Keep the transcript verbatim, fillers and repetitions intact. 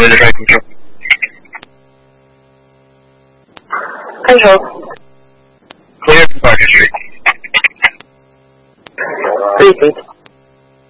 Clear the right control. Control. Clear from Market Street. Repeat.